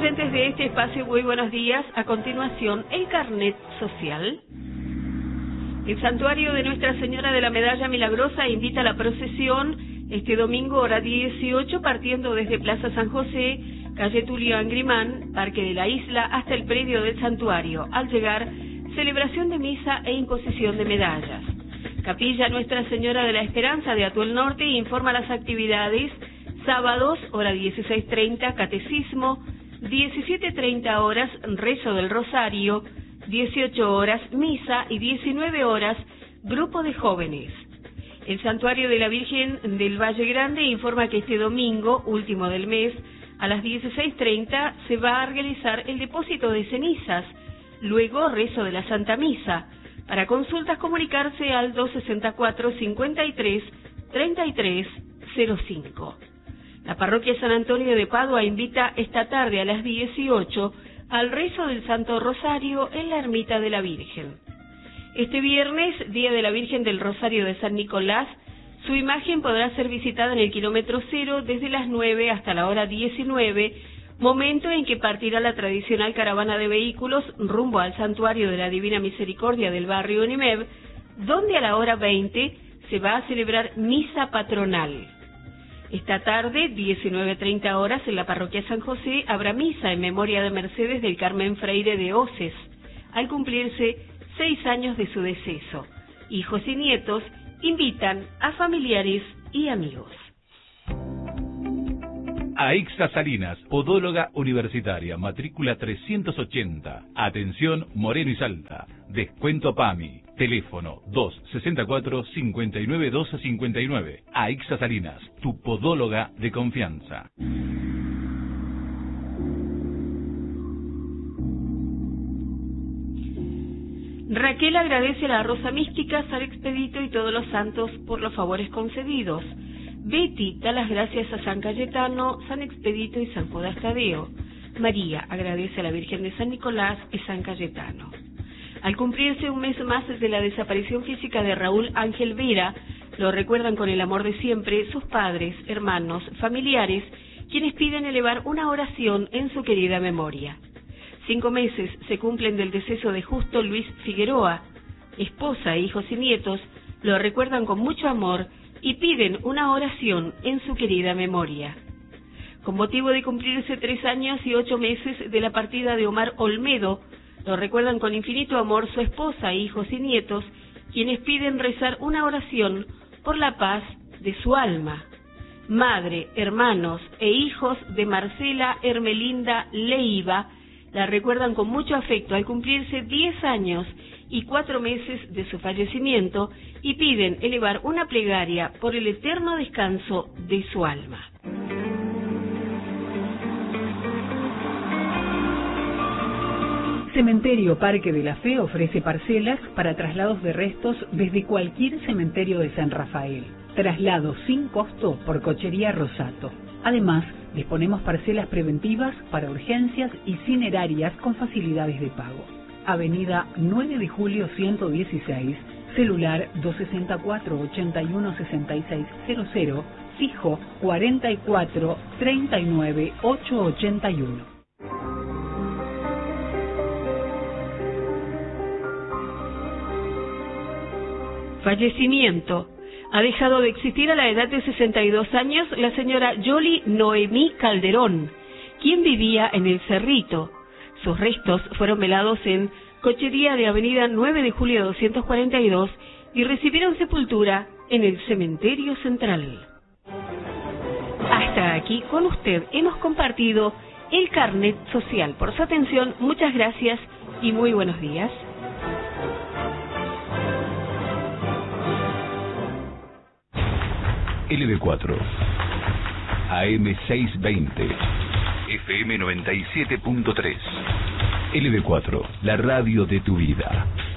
oyentes de este espacio, muy buenos días. A continuación, el carnet social. El santuario de Nuestra Señora de la Medalla Milagrosa invita a la procesión este domingo, hora 18, partiendo desde Plaza San José, calle Tulio Angrimán, Parque de la Isla, hasta el predio del santuario. Al llegar, celebración de misa e imposición de medallas. Capilla Nuestra Señora de la Esperanza de Atuel Norte informa las actividades. Sábados, hora 16:30, catecismo. 17:30 horas, rezo del rosario. 18 horas, misa. Y 19 horas, grupo de jóvenes. El Santuario de la Virgen del Valle Grande informa que este domingo, último del mes, a las 16:30, se va a realizar el depósito de cenizas. Luego, rezo de la Santa Misa. Para consultas, comunicarse al 264-53-3305. La parroquia San Antonio de Padua invita esta tarde a las 18 al rezo del Santo Rosario en la Ermita de la Virgen. Este viernes, Día de la Virgen del Rosario de San Nicolás, su imagen podrá ser visitada en el kilómetro 0 desde las 9 hasta la hora 19, momento en que partirá la tradicional caravana de vehículos rumbo al Santuario de la Divina Misericordia del barrio Unimev, donde a la hora 20 se va a celebrar misa patronal. Esta tarde, 19:30 horas, en la parroquia San José, habrá misa en memoria de Mercedes del Carmen Freire de Oces, al cumplirse 6 años de su deceso. Hijos y nietos invitan a familiares y amigos. AIXA Salinas, podóloga universitaria, matrícula 380. Atención Moreno y Salta. Descuento PAMI. Teléfono 264-591259. AIXA Salinas, tu podóloga de confianza. Raquel agradece a la Rosa Mística, San Expedito y todos los santos por los favores concedidos. Betty da las gracias a San Cayetano, San Expedito y San Judas Tadeo. María agradece a la Virgen de San Nicolás y San Cayetano. Al cumplirse un mes más desde la desaparición física de Raúl Ángel Vera, lo recuerdan con el amor de siempre sus padres, hermanos, familiares, quienes piden elevar una oración en su querida memoria. 5 meses se cumplen del deceso de Justo Luis Figueroa. Esposa, hijos y nietos lo recuerdan con mucho amor y piden una oración en su querida memoria. Con motivo de cumplirse 3 años y 8 meses de la partida de Omar Olmedo, lo recuerdan con infinito amor su esposa, hijos y nietos, quienes piden rezar una oración por la paz de su alma. Madre, hermanos e hijos de Marcela Hermelinda Leiva la recuerdan con mucho afecto al cumplirse 10 años y 4 meses de su fallecimiento y piden elevar una plegaria por el eterno descanso de su alma. Cementerio Parque de la Fe ofrece parcelas para traslados de restos desde cualquier cementerio de San Rafael. Traslado sin costo por Cochería Rosato. Además, disponemos parcelas preventivas para urgencias y cinerarias con facilidades de pago. Avenida 9 de Julio 116, celular 264-816600, fijo 44-39-881. Fallecimiento. Ha dejado de existir a la edad de 62 años la señora Yoli Noemí Calderón, quien vivía en el Cerrito. Sus restos fueron velados en Cochería de Avenida 9 de Julio 242 y recibieron sepultura en el Cementerio Central. Hasta aquí con usted hemos compartido el carnet social. Por su atención, muchas gracias y muy buenos días. LB4, AM 620, FM 97.3. LB4, la radio de tu vida.